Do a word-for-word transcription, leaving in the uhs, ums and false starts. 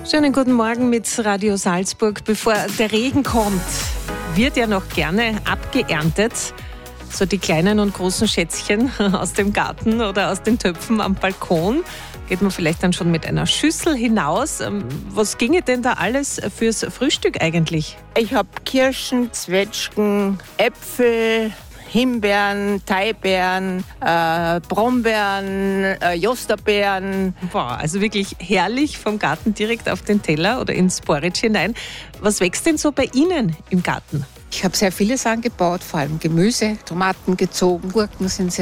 Schönen guten Morgen mit Radio Salzburg. Bevor der Regen kommt, wird ja noch gerne abgeerntet. So die kleinen und großen Schätzchen aus dem Garten oder aus den Töpfen am Balkon. Geht man vielleicht dann schon mit einer Schüssel hinaus. Was ginge denn da alles fürs Frühstück eigentlich? Ich habe Kirschen, Zwetschgen, Äpfel, Himbeeren, Thaibeeren, äh, Brombeeren, äh, Josterbeeren. Boah, also wirklich herrlich vom Garten direkt auf den Teller oder ins Porridge hinein. Was wächst denn so bei Ihnen im Garten? Ich habe sehr vieles angebaut, vor allem Gemüse, Tomaten gezogen, Gurken sind sehr